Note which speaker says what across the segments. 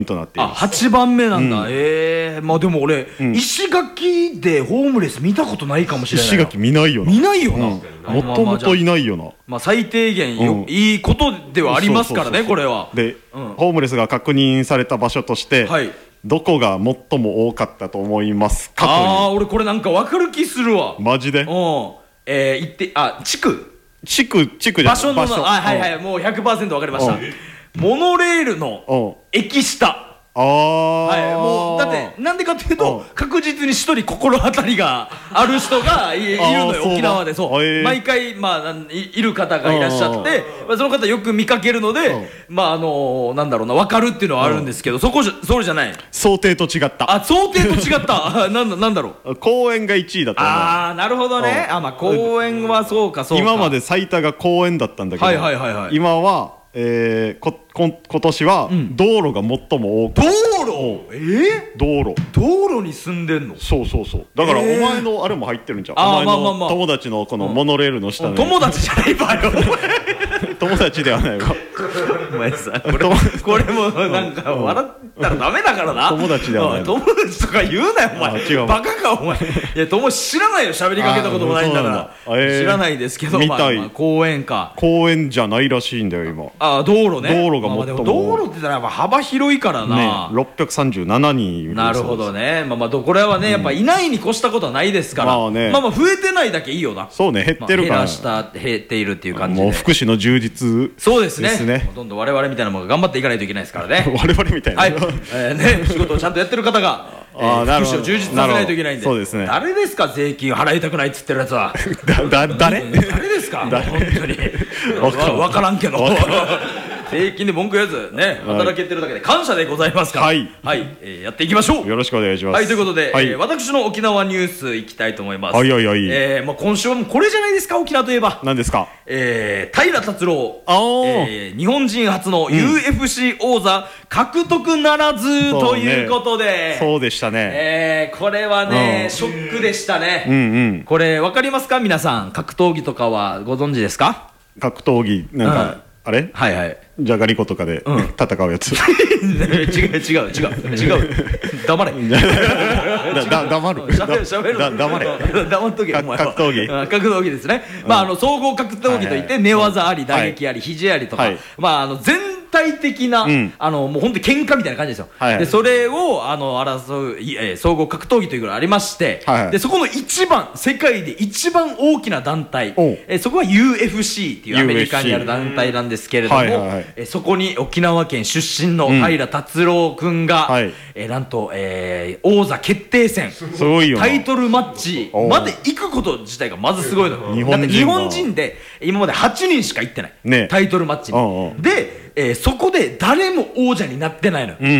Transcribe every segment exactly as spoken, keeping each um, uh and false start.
Speaker 1: となってい
Speaker 2: あ、
Speaker 1: ます。
Speaker 2: はちばんめなんだ。ええ、まあでも俺石垣でホームレス見たことないかもしれない。
Speaker 1: 石垣見ないよな。
Speaker 2: 見ないよな。
Speaker 1: もともといないよな。
Speaker 2: まあ最低限よいいことではありますからね、これは。
Speaker 1: で、ホームレスが確認された場所としてどこが最も多かったと思いますかという。
Speaker 2: ああ、俺これなんか分かる気するわ。
Speaker 1: マジで？
Speaker 2: うん。えー、言って、あ、地区
Speaker 1: 地区、地区じゃない。
Speaker 2: 場所の、あ、はいはい、もう ひゃくパーセント 分かりました。モノレールの駅下。
Speaker 1: ああ、
Speaker 2: はい、もうだってなんでかっていうと確実に一人心当たりがある人がいるのよ、沖縄で。そう毎回まあいる方がいらっしゃって、その方よく見かけるので、まああのなんだろうな、分かるっていうのはあるんですけど、そこじゃそれじゃない。
Speaker 1: 想定と違った。
Speaker 2: あ、想定と違った。なんなんだろう。
Speaker 1: 公園がいちいだった。
Speaker 2: ああ、なるほどね。あ、まあ公園はそうかそうか。
Speaker 1: 今まで最多が公園だったんだけど、今はえー、ここ今年は道路が最も多く、
Speaker 2: 道路、えー、
Speaker 1: 道路
Speaker 2: 道路に住んでんの。
Speaker 1: そうそうそう。だからお前のあれも入ってるんじゃん。お前の友達のこのモノレールの下に。
Speaker 2: 友達じゃないわよ。
Speaker 1: 友達ではないわ。
Speaker 2: お前さ、これこれもなんか笑ったらダメだからな。
Speaker 1: 友達ではない。
Speaker 2: 友達とか言うなよお前。バカかお前。いや、友達知らないよ、喋りかけたこともないんだから。知らないですけど、まあ公園か。
Speaker 1: 公園じゃないらしいんだよ今。
Speaker 2: あ、道路ね。
Speaker 1: 道路が最も。
Speaker 2: 道路って言ったらやっぱ幅広いからな。
Speaker 1: ろっぴゃくさんじゅうななにん。
Speaker 2: なるほどね。まあまあこれはね、やっぱいないに越したことはないですから。まあまあ増えてないだけいいよな。
Speaker 1: そうね、減ってるから。
Speaker 2: 減らした減っているっていう感じで。
Speaker 1: もう福祉の充実。
Speaker 2: そうですね。どんどん我々みたいなものが頑張っていかないといけないですからね。
Speaker 1: 我々みたいな。
Speaker 2: はい。ね、仕事をちゃんとやってる方が福祉を充実させないといけないんで。
Speaker 1: そうですね。
Speaker 2: 誰ですか、税金払いたくないっつってるやつは。
Speaker 1: だ誰？
Speaker 2: 誰ですか？本当に。わからんけど。税金で文句言わずね、働けてるだけで感謝でございますから。はい。はい。やっていきましょう。
Speaker 1: よろしくお願いします。
Speaker 2: はい、ということで、私の沖縄ニュースいきたいと思います。
Speaker 1: はいはいはい。
Speaker 2: えー、もう今週はもうこれじゃないですか、沖縄といえば。
Speaker 1: 何ですか？
Speaker 2: えー、平達郎。えー、日本人初の ユーエフシー 王座獲得ならずということで。
Speaker 1: そうでしたね。
Speaker 2: えー、これはね、ショックでしたね。うんうん。これ、わかりますか皆さん。格闘技とかはご存知ですか？
Speaker 1: 格闘技、なんか、あれ？
Speaker 2: はいはい。
Speaker 1: じゃがりことかで戦うやつ。
Speaker 2: 違う違う違う違う。黙れ。
Speaker 1: 黙る。黙れ。
Speaker 2: 黙っとけ。
Speaker 1: 格闘技。
Speaker 2: 格闘技ですね。まああの総合格闘技といって寝技あり打撃あり肘ありとか、まああの全体的なあのもう本当に喧嘩みたいな感じですよ。でそれをあの争う総合格闘技というのがありまして、でそこの一番世界で一番大きな団体、そこは ユーエフシー っていうアメリカにある団体なんですけれども。えそこに沖縄県出身の平達郎君が、うんはい、えなんと、えー、王座決定戦タイトルマッチまで行くこと自体がまずすごいの。だって日本人で今まではちにんしか行ってない、ね、タイトルマッチに。で、えー、そこで誰も王者になってないのよ、うんうん、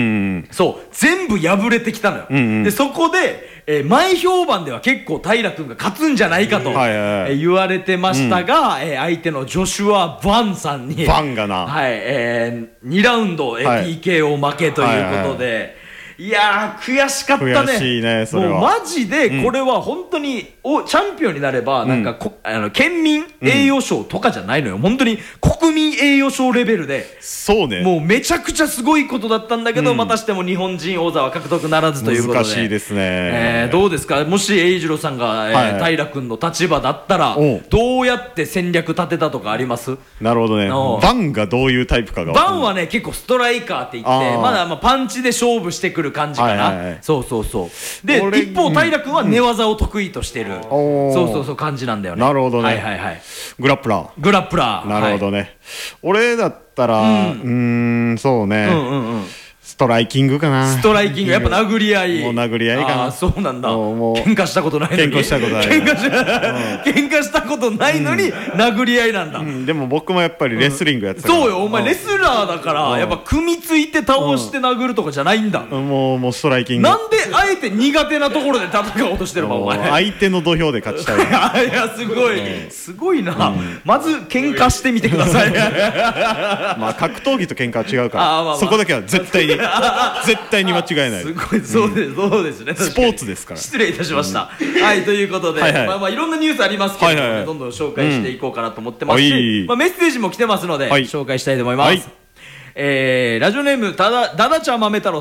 Speaker 2: そう全部敗れてきたのよ、うんうん、でそこでえー、前評判では結構平君が勝つんじゃないかと言われてましたが、うんえー、相手のジョシュア・バンさんに
Speaker 1: バンがな、
Speaker 2: はいえー、にラウンド、えーはい、ピーケーオー 負けということで、はいはいはいいやー悔しかったね。
Speaker 1: 悔しいねそれは。
Speaker 2: もうマジでこれは本当に、うん、チャンピオンになればなんかこ、うん、あの県民栄誉賞とかじゃないのよ、うん、本当に国民栄誉賞レベルで
Speaker 1: そうね
Speaker 2: もうめちゃくちゃすごいことだったんだけど、うん、またしても日本人王座は獲得ならずということで
Speaker 1: 難しいですね、
Speaker 2: えー、どうですかもし栄一郎さんが、えーはいはい、平君の立場だったらどうやって戦略立てたとかあります？
Speaker 1: なるほどね。バンがどういうタイプかが
Speaker 2: バンはね結構ストライカーって言ってまだまあパンチで勝負してくる感じかな、はいはいはい、そうそうそうで一方平君は寝技を得意としてる、うん、そうそうそう感じなんだよね。
Speaker 1: なるほどね、
Speaker 2: はいはいはい、
Speaker 1: グラップラー
Speaker 2: グラップラー
Speaker 1: なるほどね、はい、俺だったらうん、うーんそうね、うんうんうんストライキングかな。
Speaker 2: ストライキングやっぱ殴り合い。
Speaker 1: もう殴り合いかな。
Speaker 2: あそうなんだ。喧嘩したことないのに。
Speaker 1: 喧嘩したことない。
Speaker 2: 喧嘩し喧嘩したことないのに殴り合いなんだ。
Speaker 1: でも僕もやっぱりレスリングやってた。
Speaker 2: そうよお前レスラーだからやっぱ組みついて倒して殴るとかじゃないんだ。
Speaker 1: もうもうストライキング。
Speaker 2: なんであえて苦手なところで戦おうとしてるのお前。
Speaker 1: 相手の土俵で勝ちた
Speaker 2: い。いやすごいすごいな。まず喧嘩してみてください。
Speaker 1: まあ格闘技と喧嘩は違うからそこだけは絶対に絶対に間違いない。
Speaker 2: すごいそうですそうですね。
Speaker 1: スポーツですから。
Speaker 2: 失礼いたしました。はいということでまあまあいろんなニュースありますけどどんどん紹介していこうかなと思ってますし、まあメッセージも来てますので紹介したいと思います。 えー、ラジオネーム、だだ、だだちゃん豆太郎